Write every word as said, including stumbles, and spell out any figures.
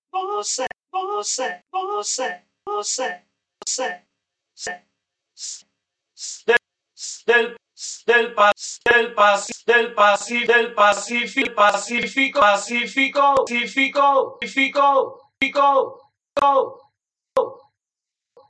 você, você, você, você, você, você, del, del, pas, del, pas, del, pasi, del Pacífico, Pacífico, Pacífico, Pacífico, Pacífico, Pacífico, Pacífico,